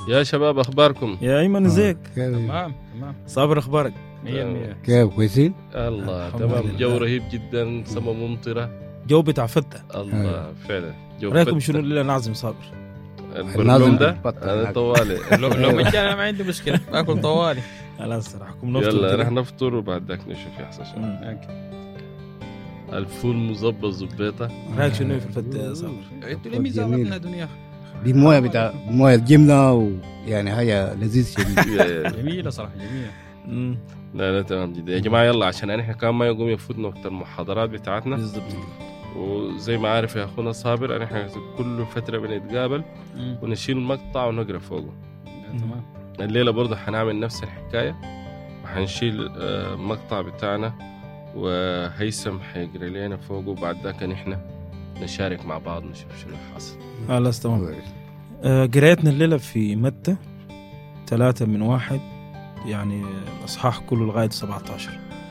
يا شباب أخباركم؟ يا أيمن ازيك؟ تمام صابر أخبارك؟ 100%. كيف كويسين؟ الله الحمد تمام. لله. جو رهيب جدا، سما ممطرة. جو بتاع فتة. الله فعلا جو رأيكم فتة. شنو اللي نعزم صابر؟ البرنامج ده بطل أنا هناك. طوالي. لو مجانا أنا ما عندي مشكلة باكل طوالي. خلاص راحكم نفطر يلا كده. رح نفطر وبعد ذاك نشوف يحصل شو. الفول مظبط زبيطة. رأيك شنو في الفتة يا صابر؟ انتوا ليه ميزاننا دنيا؟ دي مويه بتاع مويه الجمله ويعني هي لذيذ شديد. جميلة صراحة جميلة. مم. لا تمام جدا يا جماعة. يلا عشان احنا كمان ما يقوم يفوتنا وقت المحاضرات بتاعتنا. بالضبط. وزي ما عارف يا أخونا صابر احنا كل فترة بنتقابل ونشيل مقطع ونقرأ فوقه. تمام. الليلة برضه حنعمل نفس الحكاية وحنشيل مقطع بتاعنا وهيثم حيقرأ لنا فوقه وبعد ذاك نحن نشارك مع بعض نشوف شنو حاصل. خلاص تمام. قرايتنا الليلة في متى 3:1 يعني الأصحاح كله لغاية 17.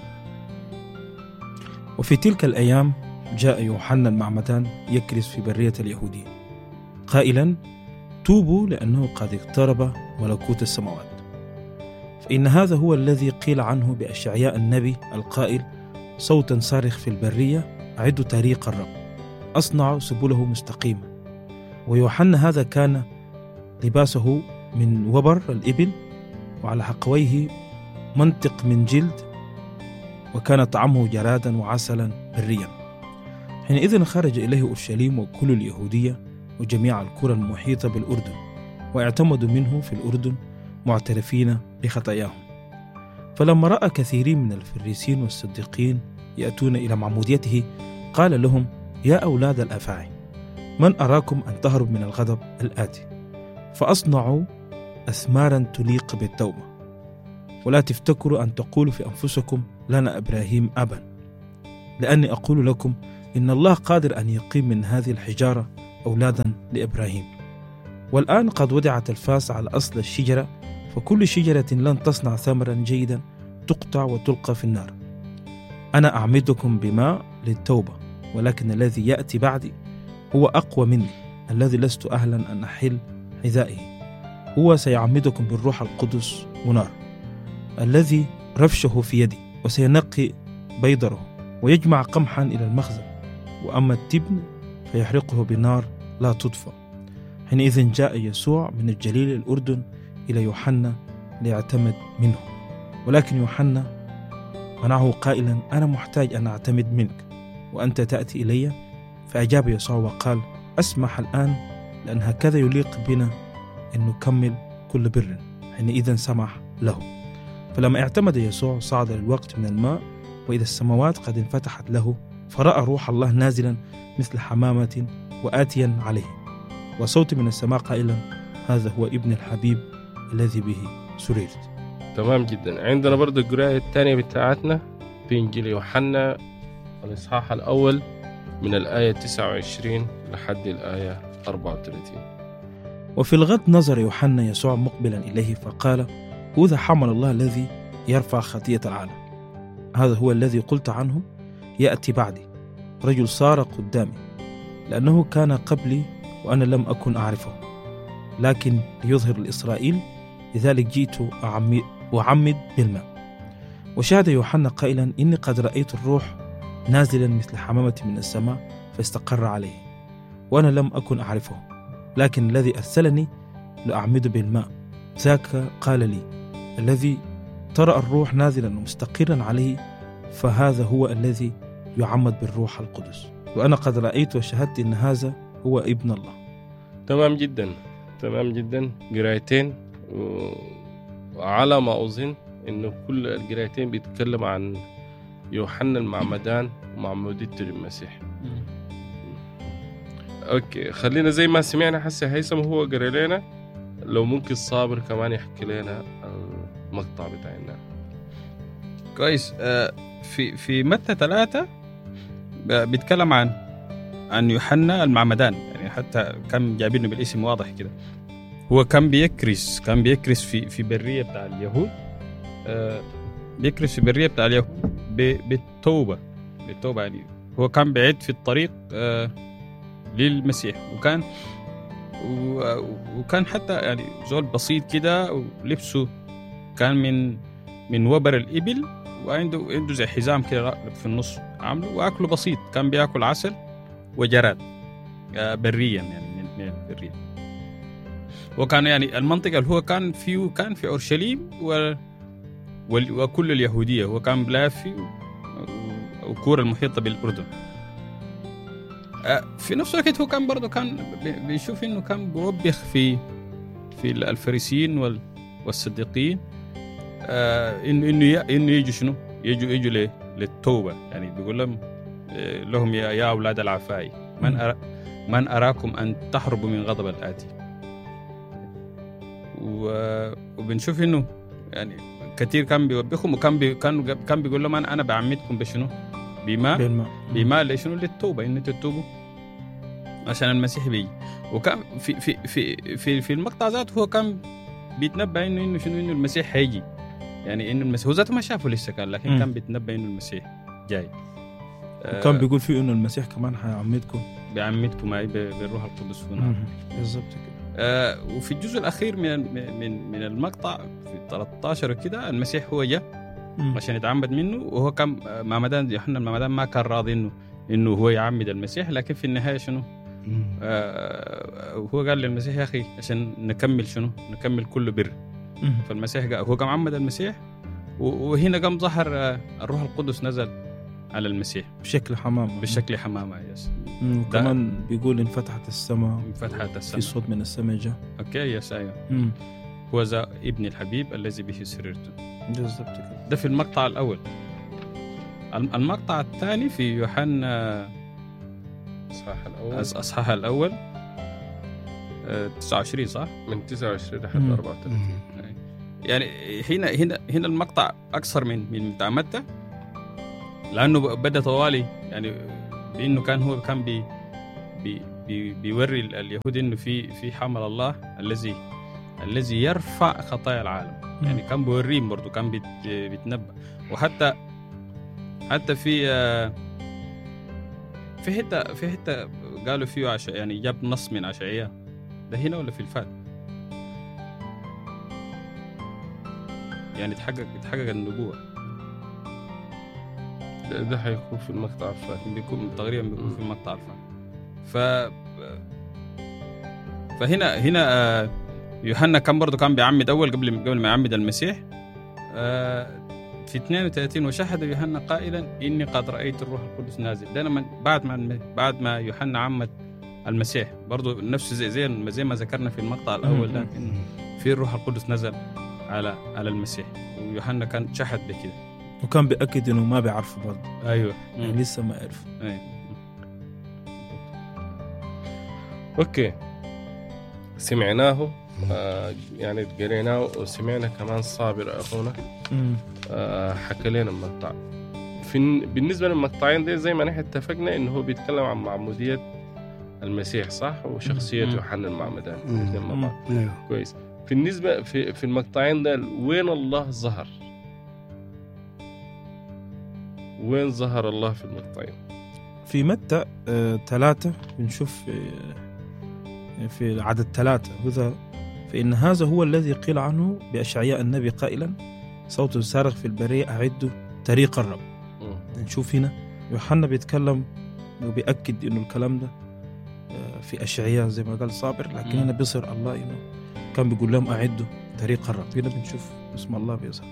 وفي تلك الأيام جاء يوحنا المعمدان يكرز في برية اليهودية قائلا توبوا لأنه قد اقترب ملكوت السماوات. فإن هذا هو الذي قيل عنه بأشعياء النبي القائل صوتا صارخ في البرية أعدوا طريق الرب أصنعوا سبله مستقيمة. ويوحنا هذا كان لباسه من وبر الإبل وعلى حقويه منطق من جلد وكان طعمه جرادا وعسلا بريا. حينئذ خرج إليه أورشليم وكل اليهودية وجميع القرى المحيطة بالأردن واعتمدوا منه في الأردن معترفين بخطاياهم. فلما رأى كثيرين من الفريسين والصديقين يأتون إلى معموديته قال لهم يا أولاد الأفاعي من أراكم أن تهرب من الغضب الآتي فأصنعوا أثمارا تليق بالتوبة ولا تفتكروا أن تقولوا في أنفسكم لنا إبراهيم أبا لأني أقول لكم إن الله قادر أن يقيم من هذه الحجارة أولادا لإبراهيم. والآن قد وضعت الفاس على أصل الشجرة فكل شجرة لن تصنع ثمرا جيدا تقطع وتلقى في النار. أنا أعمدكم بماء للتوبة ولكن الذي يأتي بعدي هو أقوى مني الذي لست أهلا أن أحل حذائه هو سيعمدكم بالروح القدس ونار الذي رفشه في يدي وسينقي بيضره ويجمع قمحا إلى المخزن وأما التبن فيحرقه بنار لا تطفأ. حينئذ جاء يسوع من الجليل الأردن إلى يوحنا ليعتمد منه ولكن يوحنا منعه قائلا أنا محتاج أن أعتمد منك وأنت تأتي إلي. فأجاب يسوع وقال أسمح الآن لأن هكذا يليق بنا أن نكمل كل بر. حينئذ سمح له. فلما اعتمد يسوع صعد للوقت من الماء وإذا السماوات قد انفتحت له فرأى روح الله نازلا مثل حمامة وآتيا عليه وصوت من السماء قائلا هذا هو ابن الحبيب الذي به سررت. تمام جدا. عندنا برضه القراءة الثانية بتاعتنا في إنجيل يوحنا الإصحاح الأول من الآية 29 لحد الآية 34. وفي الغد نظر يوحنا يسوع مقبلا إليه فقال هذا حمل الله الذي يرفع خطية العالم. هذا هو الذي قلت عنه يأتي بعدي رجل صار قدامي لأنه كان قبلي وأنا لم أكن أعرفه لكن ليظهر لإسرائيل لذلك جئت أعمد بالماء. وشهد يوحنا قائلا إني قد رأيت الروح نازلا مثل حمامة من السماء فاستقر عليه وأنا لم أكن أعرفه لكن الذي أرسلني لأعمد بالماء ذاك قال لي الذي ترى الروح نازلا ومستقرا عليه فهذا هو الذي يعمد بالروح القدس وأنا قد رأيت وشهدت إن هذا هو ابن الله. تمام جدا تمام جدا. قرايتين وعلى ما أظن إنه كل القرايتين بيتكلم عن يوحنا المعمدان ومعموديته للمسيح. أوكي خلينا زي ما سمعنا حسي هيثم هو قرأ لنا لو ممكن صابر كمان يحكي لنا المقطع بتاعنا. كويس. في متى 3 بيتكلم عن يوحنا المعمدان يعني حتى كان جايبينه بالاسم واضح كده. هو كان بيكرس في برية بتاع اليهود. بيكرس في برية بتاع اليهود بالتوبة يعني هو كان بعيد في الطريق للمسيح وكان وكان حتى يعني زول بسيط كده، ولبسه كان من وبر الإبل، وعنده زي حزام كده في النص عامله، وأكله بسيط، كان بيأكل عسل وجراد بريا يعني من البرية. وكان يعني المنطقة اللي هو كان في أورشليم وكل اليهودية، هو كان بلافي وكورة المحيطة بالأردن. في نفس الوقت هو كان برضه كان بيشوف إنه كان بيوبخ في الفريسيين والصديقين، إنه يجوا شنو، يجوا للتوبة. يعني بيقول لهم يا أولاد العفاي من أراكم أن تحربوا من غضب الآتي. وبنشوف إنه يعني كثير كان بيوبخهم، وكان بيقول لهم أنا بعمدكم بشنو، بما لشنو، للتوبة، إن تتوبوا عشان المسيح بيجي. وكان في المقطع ذاته هو كان بيتنبأ إنه شنو، إنه المسيح هيجي، يعني إنه المسيح هو ذاته ما شافه لسه كان، لكن كان بيتنبأ إنه المسيح جاي. وكان بيقول فيه إنه المسيح كمان هيعمدكم بالروح القدس هنا. بالضبط كده. وفي الجزء الأخير من المقطع في 13 كده، المسيح هو جاء عشان يتعمد منه، وهو كان معمدان يوحنا المعمدان ما كان راضي إنه هو يعمد المسيح، لكن في النهاية شنو، هو قال للمسيح يا أخي عشان نكمل كل بر. فالمسيح هو قام عمد المسيح، وهنا قام ظهر الروح القدس نزل على المسيح بشكل حمامة. يس. وكمان بيقول انفتحت السماء في صوت من السماء جاء. اوكي يس ايوه. هو ذا ابن الحبيب الذي به سررت. بالضبط كده. ده في المقطع الأول. المقطع الثاني في يوحنا أصحاح الأول 29 صح؟ من 29 لحد 34. يعني هنا المقطع أكثر من بتاع متى، لأنه بدأ طوالي يعني بأنه هو كان بيوري اليهود إنه في حمل الله الذي يرفع خطايا العالم. يعني كان بيوريهم برضو، كان بيتنبأ. وحتى في حتة قالوا فيه يعني جاب نص من عشعية، ده هنا ولا في الفات؟ يعني تحقق النبوة. ده هيكون في المقطع الفات، تقريبا بيكون في المقطع الفات. فهنا يوحنا كان برضو كان بيعمد أول قبل ما يعمد المسيح. في 32 وشهد يوحنا قائلا إني قد رأيت الروح القدس نازل. ده لما بعد ما يوحنا عمد المسيح، برضو نفس زي ما ذكرنا في المقطع الأول ده، إنه في الروح القدس نزل على المسيح، ويوحنا كان شهد بكده، وكان بيأكد إنه ما بيعرفه برضو. أيوة. يعني لسه ما عرفه. أيوة. أوكي، سمعناه يعني قريناه، وسمعنا كمان صابر أخونا حكى لنا المقطع. بالنسبة للمقطعين دي زي ما نحن اتفقنا إنه هو بيتكلم عن معمودية المسيح صح، وشخصية يوحنا المعمدان الاثنين مع بعض. كويس. بالنسبة في المقطعين ده وين الله ظهر؟ وين ظهر الله في المقطعين؟ في متى 3 بنشوف في عدد 3 هذا، فإن هذا هو الذي قيل عنه بأشعياء النبي قائلا صوت صارخ في البرية أعدوا طريق الرب. نشوف هنا يوحنا بيتكلم وبيأكد إنه الكلام ده في أشعياء زي ما قال صابر، لكن هنا بيصير الله إنه كان بيقول لهم أعدوا طريق الرب. هنا بنشوف اسم الله بيظهر.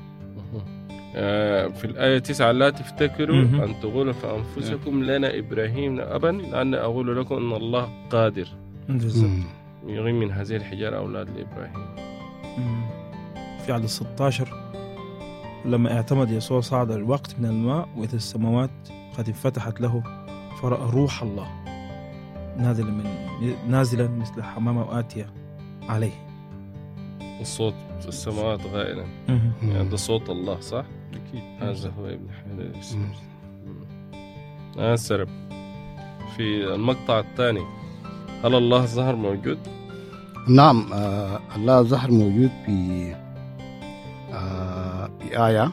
في الآية 9 لا تفتكروا أن تقولوا في أنفسكم لنا إبراهيم أبا لأن أقول لكم أن الله قادر يغيم من هذه الحجارة أولاد لإبراهيم. في عدد 16 لما اعتمد يسوع صعد الوقت من الماء وإذا السماوات قد انفتحت له فرأى روح الله نازلا مثل حمامة وآتية عليه. الصوت في السماوات غائلا، يعني ده صوت الله صح؟ أكيد. هذا هو ابن حمد. سرب في المقطع الثاني، هل الله ظهر موجود؟ نعم، الله ظهر موجود في آية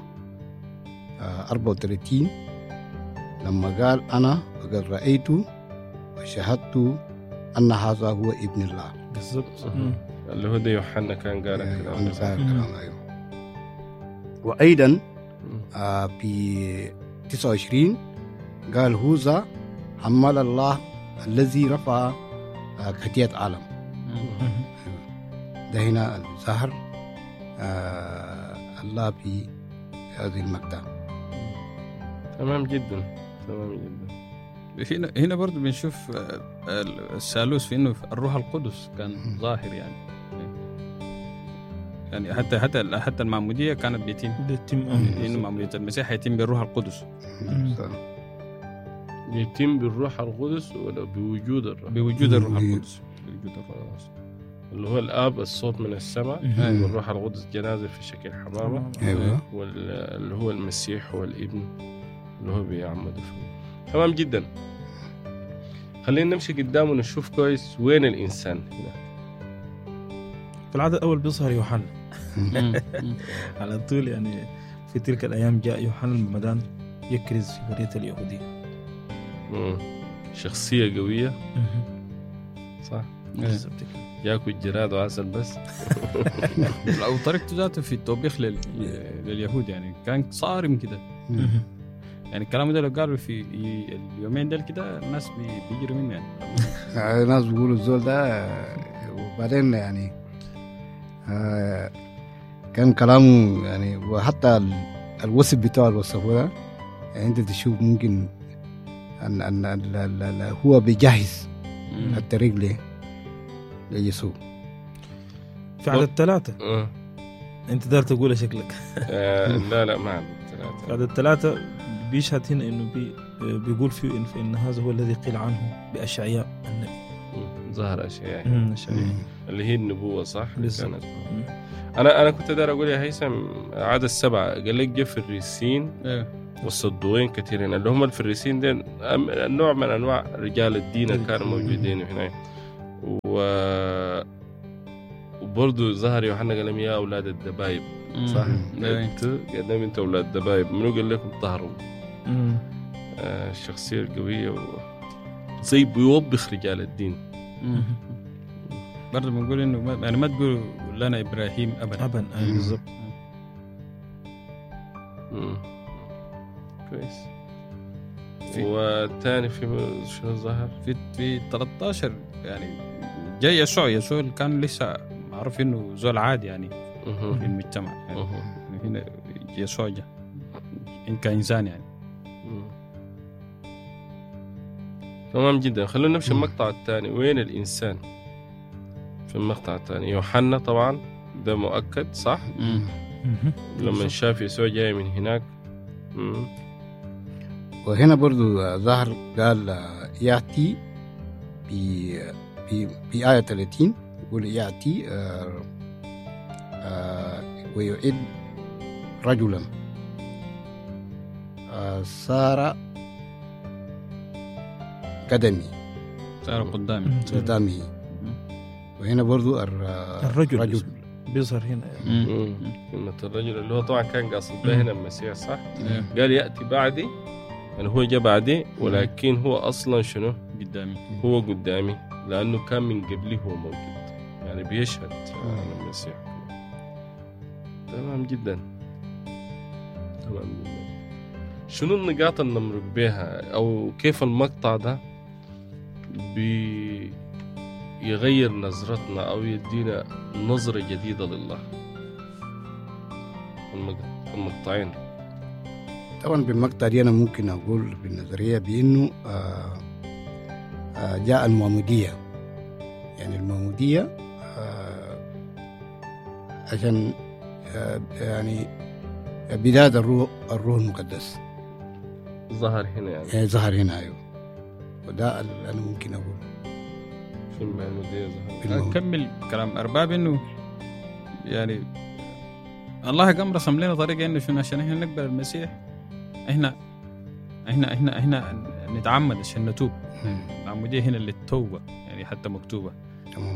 34 لما قال أنا وقد رأيت وشهدت أن هذا هو ابن الله. بالضبط. اللي هو ده يوحنا كان قال كده. وأيضا في 29 قال هوذا حمل الله الذي رفع خطية العالم. ده هنا ظهر الله في هذه المقطع. تمام جدا. هنا برضو بنشوف الثالوث في انه الروح القدس كان ظاهر يعني حتى المعمودية كانت بيتم انه معمودية المسيح يتم بالروح القدس. يتم بالروح القدس ولا بوجود الروح؟ بوجود الروح القدس. اللي هو الآب الصوت من السماء، والروح القدس جنازة في شكل حمامة، واللي هو المسيح هو الابن اللي هو بيعمد فيه. تمام جدا. خلينا نمشي قدام ونشوف كويس وين الإنسان هنا. في العدد الأول بيظهر يوحنا على طول. يعني في تلك الأيام جاء يوحنا المعمدان يكرز في برية اليهودية. شخصية قوية. صح. ياكل جراد وعسل بس. أو طريقته ذاته في التوبيخ لليهود يعني كان صارم كده. يعني الكلام ده لو قالوا في اليومين ده كده الناس بيجروا منه يعني. الناس بيقولوا الزول ده. وبعدين يعني كان كلامه يعني، وحتى الوصف بتاعه الوصفه ده يعني انت تشوف ممكن ان هو بيجهز الطريق ليسوع. في عدد 3 انت دار تقول شكلك. لا ما عدد 3. في عدد 3 بيشهد هنا انه بيقول فيه ان هذا هو الذي قيل عنه بأشعياء النبي. ظهر أشعياء اللي هي النبوة. صح. كانت. أنا كنت دار أقول يا هيثم عدد 7 قال لك جه الفريسين والصدوقين كثيرين اللي هم الفريسين دين نوع من أنواع رجال الدين اللي كانوا موجودين هنا. وبرضو ظهر يوحنا قال لهم يا أولاد الدبايب. صح. قدام أنت أولاد الدبايب. منو قال لكم طهروا؟ الشخصية القوية زي بيوبخ رجال الدين. برضو بنقول إنه يعني ما تقولوا لنا إبراهيم أبدا. بالضبط. كويس. والثاني في شنو ظهر في 13 يعني جاي يسوع كان لسه معروف إنه زول عادي يعني في المجتمع يعني. هنا يسوع جاء إن كإنسان يعني. تمام جدا. خلونا نمشي المقطع الثاني. وين الإنسان في المقطع الثاني؟ يوحنا طبعا ده مؤكد. صح. لما شاف يسوع جاي من هناك. وهنا برضو ظهر قال يأتي في آية 30 يقول يأتي ويعد رجلا صار قدامي. وهنا برضو الرجل بيظهر هنا. كلمة الرجل اللي هو طبعا كان قاصد به هنا المسيح. صح. قال يأتي بعدي يعني هو جاء بعدي، ولكن هو أصلا شنو هو قدامي لأنه كان من قبله هو موجود يعني بيشهد عن المسيح. تمام جدا. شنو النقاط اللي نمرق بها أو كيف المقطع ده بيغير نظرتنا أو يدينا نظرة جديدة لله؟ المقطعين طبعا بالمقطع دي أنا ممكن أقول بالنظرية بأنه جاء المعمودية. يعني المعمودية عشان يعني بداية الروح المقدس ظهر هنا يعني. ظهر هنا أيوه. وده اللي أنا ممكن أقول في المعمودية ظهر. نكمل كلام أرباب إنه يعني الله قام رسم لنا طريقة إنه شنو عشان إحنا نقبل المسيح إحنا نتعمد عشان نتوب. العمودية هنا للتوبة يعني حتى مكتوبة. تمام.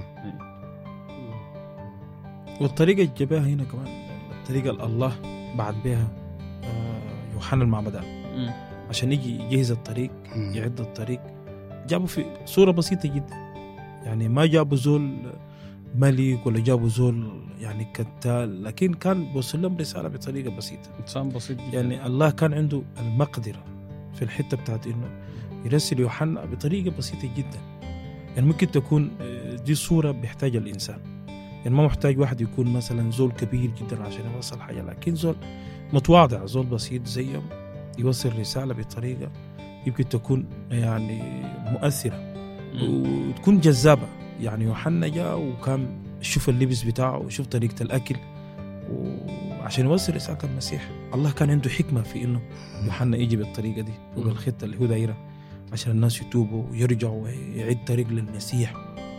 والطريقة الجباها هنا كمان الطريقة الله بعد بها يوحنا المعمدان عشان يجي يجهز الطريق يعد الطريق. جابوا في صورة بسيطة جدا يعني ما جابوا زول ملك ولا جابوا زول يعني كتال، لكن كان بوصل لهم رسالة بطريقة بسيطة. إنسان بسيط جدا. يعني الله كان عنده المقدرة في الحتة بتاعت إنه يرسل يوحنا بطريقة بسيطة جدا. يعني ممكن تكون دي صورة بيحتاج الإنسان، يعني ما محتاج واحد يكون مثلا زول كبير جدا عشان يوصل حاجة، لكن زول متواضع، زول بسيط زيهم يوصل رسالة بطريقة يمكن تكون يعني مؤثرة وتكون جذابة. يعني يوحنا جاء وكان شوف اللبس بتاعه وشوف طريقة الأكل وعشان يوصل رسالة المسيح. الله كان عنده حكمة في إنه يوحنا يجي بالطريقة دي وبالخطة اللي هو دايرة عشان الناس يتوبوا ويرجعوا ويعيد طريق للمسيح.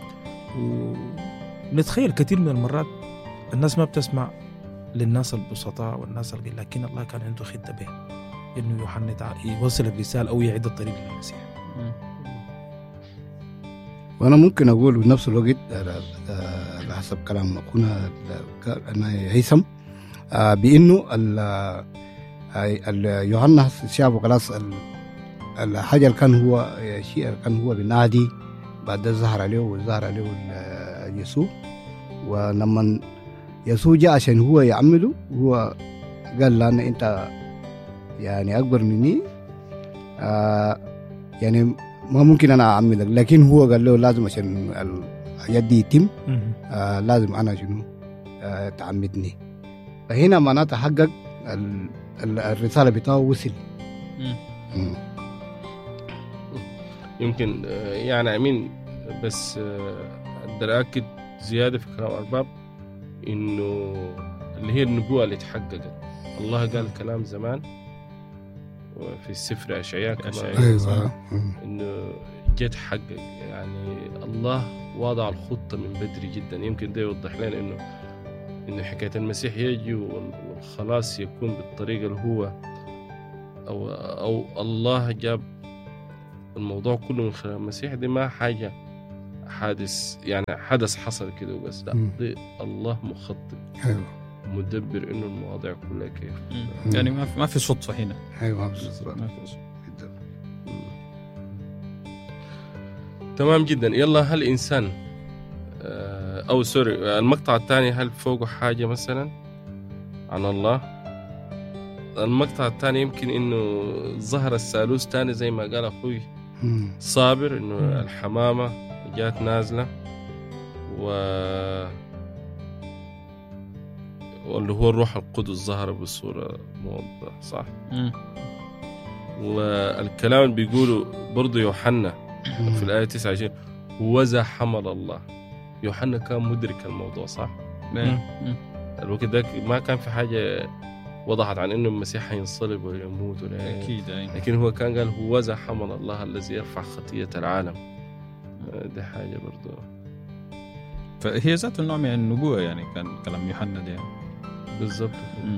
ونتخيل كثير من المرات الناس ما بتسمع للناس البسطاء والناس القليل، لكن الله كان عنده خطة به إنه يوحنا يوصل الرسالة أو يعيد الطريق للمسيح. وأنا ممكن أقول بنفس الوقت على حسب كلام أخونا هيثم بأنه يوحنا شافوا خلاص الحاجة اللي كان هو شيء كان هو بالنادي، بعد ظهر عليه وظهر عليه يسوع. ولما يسوع جاء عشان هو يعمله، هو قال لأن أنت يعني أكبر مني، يعني ما ممكن أنا أعملك، لكن هو قال له لازم عشان الحاجات دي يتم لازم أنا شنو تعمدني. فهنا معناتها حقق الرسالة بتاعه وصل. يمكن يعني أمين بس أقدر أكد زيادة في كلام أرباب إنه اللي هي النبوة اللي تحققت. الله قال كلام زمان وفي السفر أشعياء كمان أيوة. إنه جت حقق. يعني الله وضع الخطة من بدري جدا. يمكن ده يوضح لنا إنه حكاية المسيح يجي والخلاص يكون بالطريقة اللي هو أو الله جاب الموضوع كله من خلال المسيح. دي ما حاجة حدث حصل كده وبس، لا دي الله مخطط مدبر إنه المواضيع كلها كيف. يعني ما في صدفة هنا. أيوة ما في صدفة. تمام جدا. يلا هل إنسان أو سوري المقطع الثاني هل فوقه حاجة مثلا عن الله؟ المقطع الثاني يمكن إنه ظهر الثالوث تاني زي ما قال أخوي صابر، إنه الحمامة جات نازلة واللي هو الروح القدس ظهر بصورة موضحة، صح؟ والكلام اللي بيقوله برضو يوحنا في الآية 29 وذا حمل الله. يوحنا كان مدرك الموضوع، صح؟ الوقت ده ما كان في حاجة وضحت عن إنه المسيح هينصلب ويموت ولا أكيد. لكن هو كان قال هو ذا حمل الله الذي يرفع خطية العالم. ده حاجة برضو فهي ذات النوع من النبوة. يعني كان كلام يوحنا ده بالضبط.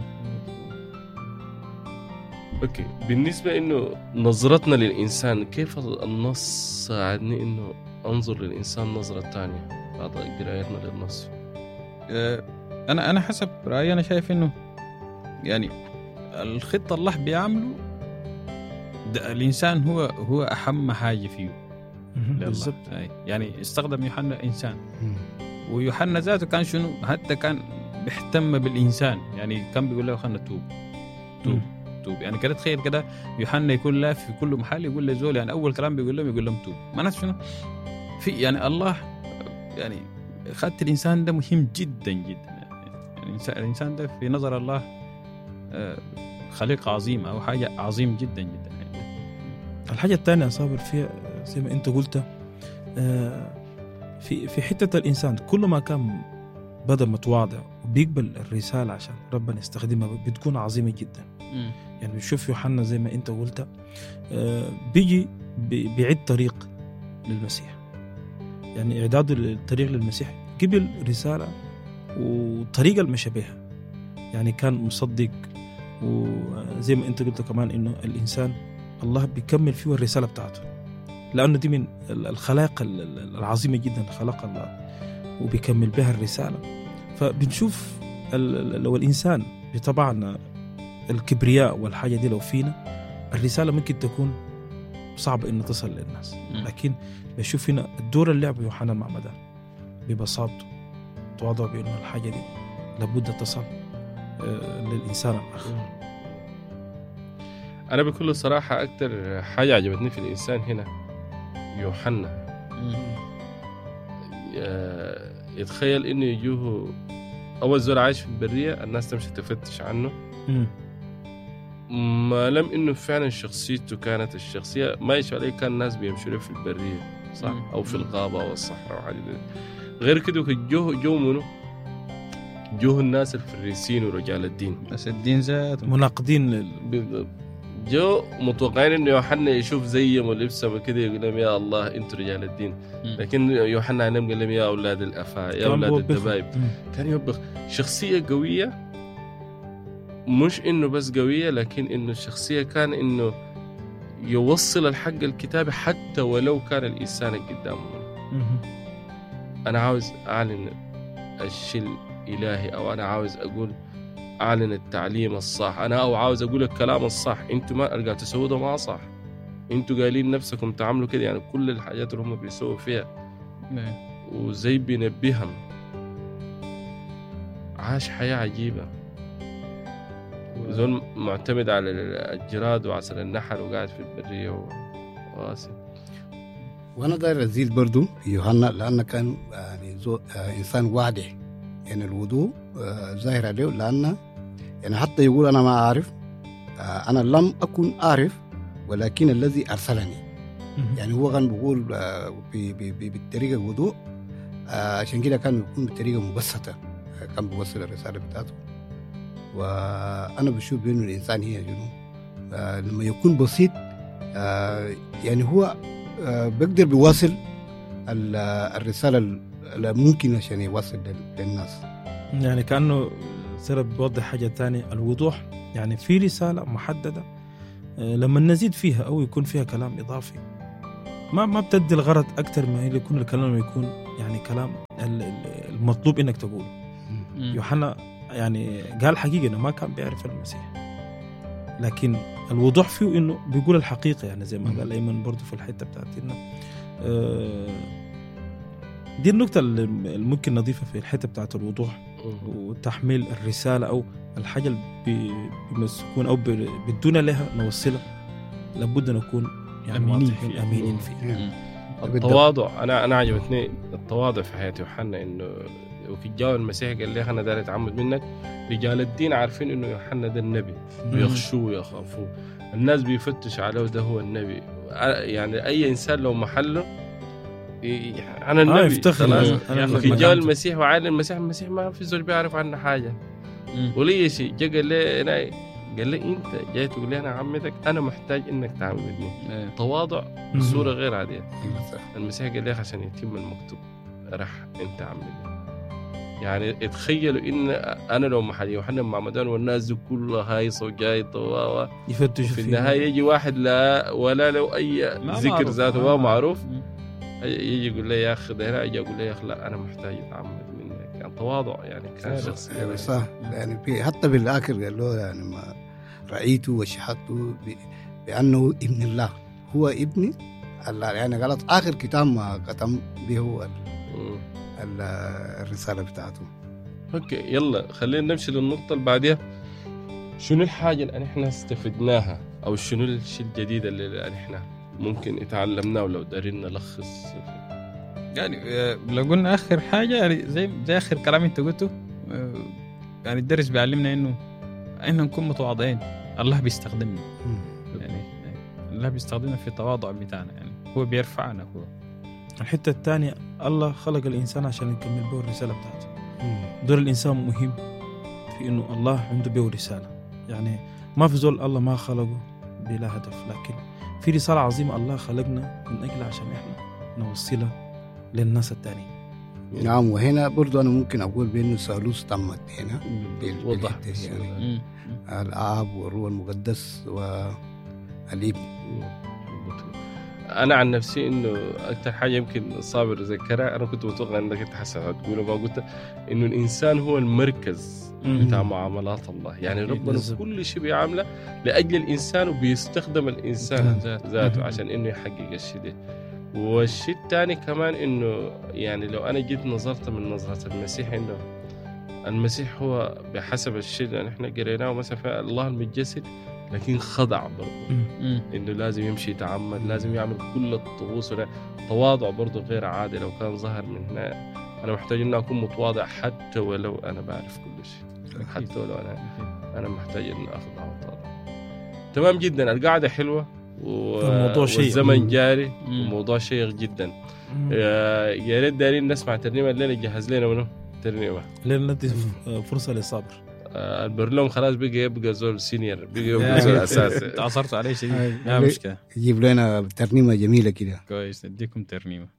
اوكي، بالنسبة انه نظرتنا للإنسان، كيف النص ساعدني انه انظر للإنسان نظرة تانية بعد قراءتنا للنص؟ انا حسب رأيي انا شايف انه يعني الخطة الله بيعمله الإنسان هو أهم حاجة فيه. بالضبط. يعني استخدم يوحنا إنسان، ويوحنا ذاته كان شنو حتى كان بيهتم بالإنسان. يعني كان بيقول له خلنا توب. يعني كده تخيل كده يوحنا يكون لاف في كل محل يقول له زول، يعني أول كلام بيقول لهم توب. معناته شنو في يعني الله يعني خدت الإنسان ده مهم جدا جدا. يعني الإنسان ده في نظر الله خليقة عظيمة أو حاجة عظيم جدا جدا. الحاجة الثانية أصابر فيها زي ما أنت قلت في حتة الإنسان كل ما كان بدأ متواضع وبيقبل الرسالة عشان ربنا يستخدمها بتكون عظيمة جدا. يعني بنشوف يوحنا زي ما أنت قلت بيجي بيعد طريق للمسيح، يعني إعداده للطريق للمسيح قبل رسالة وطريقة المشابهة. يعني كان مصدق، وزي ما أنت قلت كمان إنه الإنسان الله بيكمل فيه الرسالة بتاعته، لأنه دي من الخلاق العظيمة جدا خلق الله وبيكمل بها الرسالة. فبنشوف لو الإنسان بطبعنا الكبرياء والحاجة دي لو فينا، الرسالة ممكن تكون صعب إنه تصل للناس. لكن بشوف هنا الدور اللي لعبه يوحنا المعمدان ببساطته تواضع بأنه الحاجة دي لابد تصل للإنسان الآخر. أنا بكل صراحة أكتر حاجة عجبتني في الإنسان هنا يوحنا. يتخيل إنه يجوه أول زول عايش في البرية الناس تمشي تفتش عنه، ما لم إنه فعلا شخصيته كانت الشخصية ما يشوف عليه، كان الناس بيمشوا له في البرية صح أو في الغابة أو الصحراء وحاجة غير كده. جو منه جوه الناس الفريسين ورجال الدين، بس الدين ذات مناقضين جو متوقعين انه يوحنا يشوف زيهم ولبسهم وكده يقول لهم يا الله انتوا رجال الدين، لكن يوحنا عليهم قال لهم يا اولاد الافاء يا اولاد الدبايب. كان يوبخ شخصيه قويه، مش انه بس قويه لكن انه الشخصيه كان انه يوصل الحق الكتابي حتى ولو كان الانسان قدامه. انا عاوز اعلن الشيء الالهي، او انا عاوز اقول أعلن التعليم الصح، أنا أو عاوز أقول الكلام الصح. أنتوا ما أرجع تسووا ده ما صح، أنتوا قايلين نفسكم تعملوا كده. يعني كل الحاجات اللي هم بيسووا فيها وزي بينبههم. عاش حياة عجيبة، زول معتمد على الجراد وعسل النحل وقاعد في البرية وقاسي. وأنا داير أزيد برضو يوحنا لأنه كان يعني إنسان واضح، يعني الوضوء ظاهر عليه، لأنه يعني حتى يقول أنا ما أعرف، أنا لم أكن أعرف ولكن الذي أرسلني. يعني هو كان بيقول بالطريقة الوضوء، عشان كده كان يكون بطريقة مبسطة، كان بيوصل الرسالة بتاعته. وأنا بشوف بأنه الإنسان هي جنوب لما يكون بسيط، يعني هو بيقدر بيواصل الرسالة اللي ممكن عشان يوصل للناس. يعني كأنه سرب بيوضح حاجة تانية، الوضوح يعني في رسالة محددة لما نزيد فيها أو يكون فيها كلام إضافي ما بتدي الغرض أكتر ما يكون الكلام يكون يعني كلام المطلوب إنك تقوله. يوحنا يعني قال حقيقة إنه ما كان بيعرف المسيح، لكن الوضوح فيه إنه بيقول الحقيقة. يعني زي ما قال أيمن برضو في الحتة بتاعتنا، دي النقطة اللي ممكن نضيفها في الحتة بتاعت الوضوح وتحميل الرسالة أو الحاجة اللي بمسكون أو بدون لها نوصلها، لابد نكون يعني أمينين فيها. التواضع، أنا عجبتني التواضع في حياة يوحنا. إنه وفي الجو المسيح قال لي أنا داري أتعمد منك، رجال الدين عارفين إنه يوحنا ده النبي ويخشوه ويخافوه، الناس بيفتش عليه ده هو النبي. يعني أي إنسان لو محله أنا النبي يفتخر. في جو المسيح وعالم المسيح ما في زول بيعرف عنه حاجة ولي شيء. جا قال لي أنت جاي تقول لي أنا عمتك، أنا محتاج إنك تعمدني. تواضع بصورة غير عادية. المسيح قال لي عشان يتم المكتوب راح أنت عمدني. يعني اتخيلوا إن أنا لو محل يوحنا المعمدان والناس دي كلها هايصة وجاية يفتشوا في النهاية يجي واحد لا ولا لو أي ذكر ذاته ما معروف، يجي يقول لي يا أخي ده هنا، يجي يقول لي يا أخي لا أنا محتاج أتعمد منك. يعني تواضع يعني كان شخصية صح. يعني حتى بالآخر قال له يعني ما رأيته وشهدته بأنه ابن الله، هو ابن الله. يعني قالت آخر كتاب ما ختم به هو الرسالة بتاعته. اوكي يلا خلينا نمشي للنقطة اللي بعدها. شنو الحاجة اللي احنا استفدناها او شنو الشيء الجديد اللي احنا ممكن اتعلمناه ولو دارين نلخص؟ يعني لو قلنا اخر حاجة يعني زي اخر كلام انت قلته، يعني الدرس بيعلمنا انه نكون متواضعين. الله بيستخدمنا، يعني الله بيستخدمنا في التواضع بتاعنا، يعني هو بيرفعنا. هو الحتة الثانية، الله خلق الإنسان عشان يكمل به الرسالة بتاعته. دور الإنسان مهم في إنه الله عنده به رسالة. يعني ما في زول الله ما خلقه بلا هدف، لكن في رسالة عظيمة الله خلقنا من أجل عشان إحنا نوصلها للناس التانيين. نعم. وهنا برضو أنا ممكن أقول بأنه ثالوث تمت هنا وضح يعني الآب والروح المقدس والابن. انا عن نفسي انه اكثر حاجه يمكن صابر ذكرها، انا كنت متوقع انك انت حسن هتقوله ما قلت، انه الانسان هو المركز بتاع معاملات الله. يعني ربنا كل شيء بيعمله لاجل الانسان، وبيستخدم الانسان ذاته عشان انه يحقق الشيء ده. والشيء الثاني كمان انه يعني لو انا جيت نظرت من نظره المسيح، انه المسيح هو بحسب الشيء اللي نحن قريناه مثلا في الله المتجسد، لكن خضع برضه، انه لازم يمشي يتعمد، لازم يعمل كل الطقوس، تواضع برضه غير عادي. لو كان ظهر من هنا انا محتاج ان اكون متواضع حتى ولو انا بعرف كل شيء، حتى ولو انا محتاج ان اخضع واتواضع. تمام جدا، القعده حلوه والزمن جاري، وموضوع شيق جدا. يا ريت دارين نسمع ترنيمه الليله، جهز لنا منه ترنيمه لين ندي فرصه لصابر. البرلوم خلاص بقى زول سينيور، بقى زول اساسي، تعصرت عليه شديد. لا مشكله، يجيب لنا ترنيمه جميله كده. كويس، نديكم ترنيمه.